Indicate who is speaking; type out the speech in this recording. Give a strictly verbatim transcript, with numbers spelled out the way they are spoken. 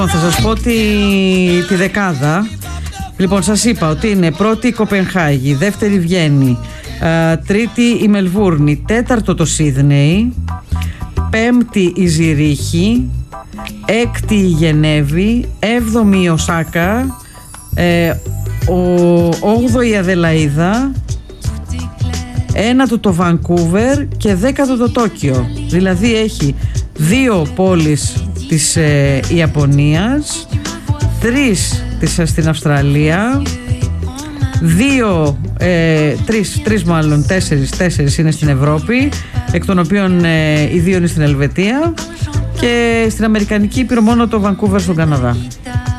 Speaker 1: Θα σας πω τη, τη δεκάδα. Λοιπόν, σας είπα ότι είναι πρώτη η Κοπενχάγη, δεύτερη Βιέννη, α, τρίτη η Μελβούρνη, τέταρτο το Σίδνεϊ, πέμπτη η Ζηρίχη, έκτη η Γενέβη, έβδομη η Οσάκα, ε, ο, όγδοη η Αδελαΐδα, ένατο το Βανκούβερ και δέκατο το Τόκιο. Δηλαδή έχει δύο πόλεις της ε, Ιαπωνίας, τρεις της, στην Αυστραλία, δύο, ε, τρεις, τρεις μάλλον, τέσσερις, τέσσερις είναι στην Ευρώπη, εκ των οποίων ε, οι δύο είναι στην Ελβετία, και στην Αμερικανική Ήπειρο μόνο το Βανκούβερ στον Καναδά.